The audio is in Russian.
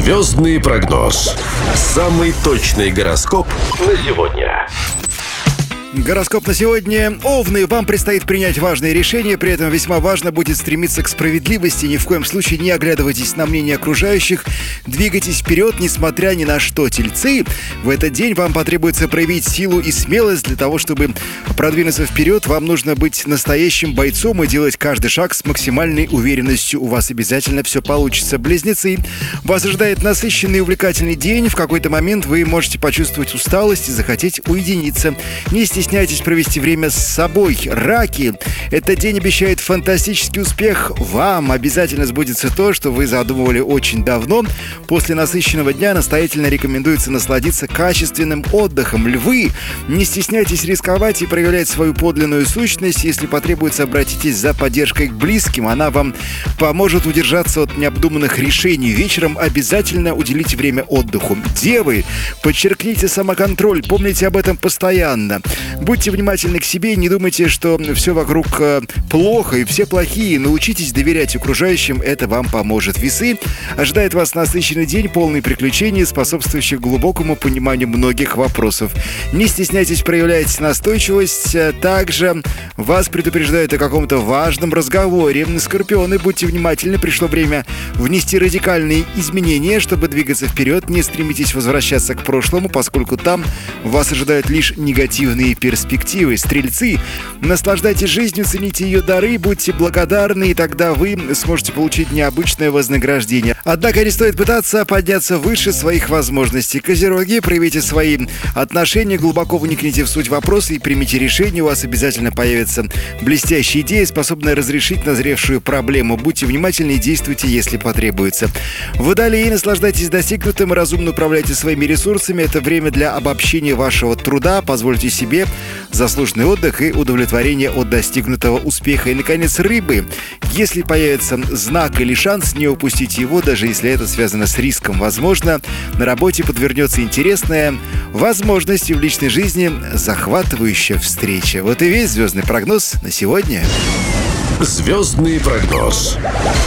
Звездный прогноз. Самый точный гороскоп на сегодня. Гороскоп на сегодня. Овны, вам предстоит принять важные решения, при этом весьма важно будет стремиться к справедливости. Ни в коем случае не оглядывайтесь на мнение окружающих, двигайтесь вперед, несмотря ни на что. Тельцы, в этот день вам потребуется проявить силу и смелость. Для того, чтобы продвинуться вперед, вам нужно быть настоящим бойцом и делать каждый шаг с максимальной уверенностью. У вас обязательно все получится. Близнецы, вас ожидает насыщенный и увлекательный день. В какой-то момент вы можете почувствовать усталость и захотеть уединиться. Не стесняйтесь провести время с собой. Раки, этот день обещает фантастический успех. Вам обязательно сбудется то, что вы задумывали очень давно. После насыщенного дня настоятельно рекомендуется насладиться качественным отдыхом. Львы, не стесняйтесь рисковать и проявлять свою подлинную сущность. Если потребуется, обратитесь за поддержкой к близким. Она вам поможет удержаться от необдуманных решений. Вечером обязательно уделите время отдыху. Девы, подчеркните самоконтроль. Помните об этом постоянно. Будьте внимательны к себе и не думайте, что все вокруг плохо и все плохие. Научитесь доверять окружающим, это вам поможет. Весы, ожидает вас насыщенный день, полный приключений, способствующих глубокому пониманию многих вопросов. Не стесняйтесь проявлять настойчивость. Также вас предупреждают о каком-то важном разговоре. Скорпионы, будьте внимательны, пришло время внести радикальные изменения, чтобы двигаться вперед. Не стремитесь возвращаться к прошлому, поскольку там вас ожидают лишь негативные перспективы. Стрельцы, наслаждайтесь жизнью, цените ее дары, будьте благодарны, и тогда вы сможете получить необычное вознаграждение. Однако не стоит пытаться подняться выше своих возможностей. Козероги, проявите свои отношения, глубоко вникните в суть вопроса и примите решение. У вас обязательно появится блестящая идея, способная разрешить назревшую проблему. Будьте внимательны и действуйте, если потребуется. Водолеи, наслаждайтесь достигнутым и разумно управляйте своими ресурсами. Это время для обобщения вашего труда. Позвольте себе заслуженный отдых и удовлетворение от достигнутого успеха. И, наконец, рыбы. Если появится знак или шанс, не упустите его, даже если это связано с риском. Возможно, на работе подвернется интересная возможность, и в личной жизни захватывающая встреча. Вот и весь звездный прогноз на сегодня. Звездный прогноз.